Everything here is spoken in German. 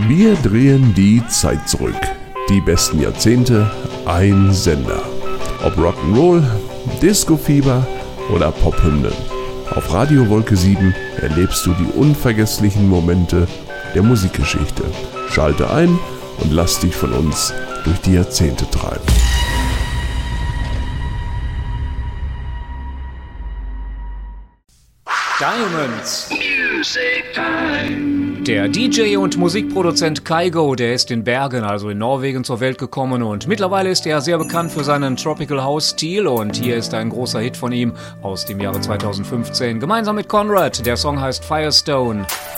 Wir drehen die Zeit zurück. Die besten Jahrzehnte, ein Sender. Ob Rock'n'Roll, Disco-Fieber oder Pophymnen. Auf Radio Wolke 7 erlebst du die unvergesslichen Momente der Musikgeschichte. Schalte ein und lass dich von uns durch die Jahrzehnte treiben. Diamonds Music Time. Der DJ und Musikproduzent Kygo, der ist in Bergen, also in Norwegen, zur Welt gekommen und mittlerweile ist er sehr bekannt für seinen Tropical House Stil und hier ist ein großer Hit von ihm aus dem Jahre 2015, gemeinsam mit Conrad. Der Song heißt Firestone.